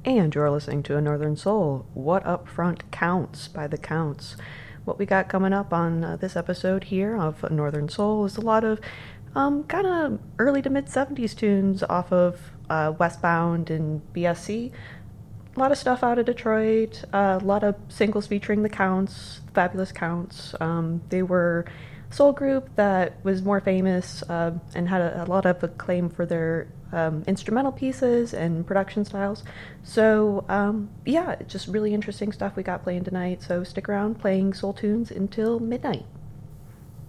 And you're listening to A Northern Soul. What Up Front Counts by The Counts. What we got coming up on this episode here of Northern Soul is a lot of kind of early to mid 70s tunes off of Westbound and BSC. A lot of stuff out of Detroit, a lot of singles featuring the Counts, Fabulous Counts. They were a soul group that was more famous and had a lot of acclaim for their instrumental pieces and production styles. So, yeah, just really interesting stuff we got playing tonight. So stick around playing soul tunes until midnight.